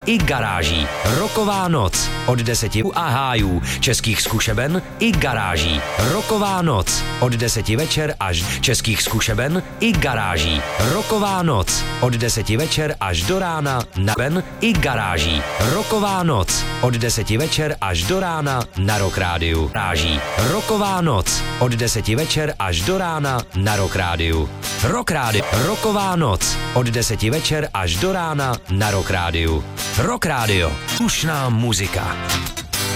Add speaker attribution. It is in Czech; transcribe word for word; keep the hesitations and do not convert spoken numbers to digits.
Speaker 1: i garáží. Roková noc od deseti a hájů českých zkušeben i garáží. Roková noc od deseti večer až českých zkušeben i garáží. Roková noc od deseti večer až do rána na ben i garáží. Roková noc od deseti večer až do rána na Rock Rádiu. Ráží. Roková noc od deseti večer až do rána na Rock Rádiu. Rock Rádiu. Roková noc od deseti večer až do rána na Rock Rádiu. Rock Rádio. Slušná muzika.